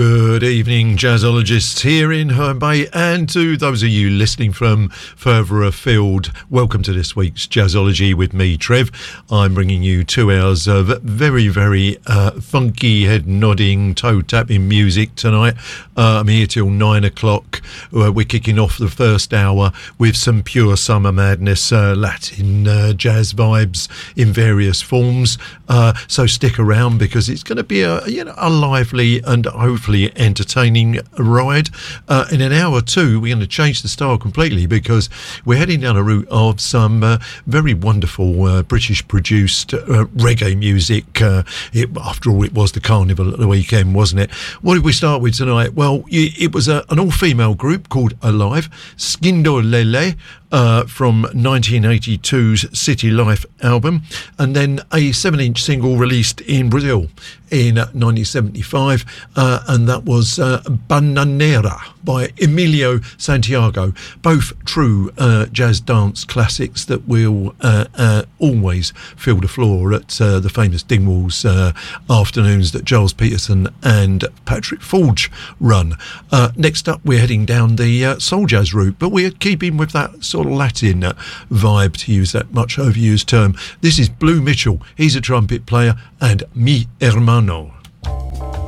Good evening, jazzologists here in Herne Bay, and to those of you listening from further afield, welcome to this week's Jazzology with me, Trev. I'm bringing you 2 hours of very, very funky, head-nodding, toe-tapping music tonight. I'm here till 9 o'clock. We're kicking off the first hour with some pure summer madness, Latin jazz vibes in various forms. So stick around because it's going to be a lively and hopefully entertaining ride. In an hour or two, we're going to change the style completely because we're heading down a route of some very wonderful British-produced reggae music. After all, it was the carnival at the weekend, wasn't it? What did we start with tonight? Well, it was an all-female group called Alive, Skindolele, from 1982's City Life album, and then a 7-inch single released in Brazil in 1975, and that was Bananeira by Emilio Santiago. Both true jazz dance classics that will always fill the floor at the famous Dingwalls afternoons that Giles Peterson and Patrick Forge run. Next up, we're heading down the soul jazz route, but we're keeping with that sort of Latin vibe, to use that much overused term. This is Blue Mitchell. He's a trumpet player, and Mi Hermano.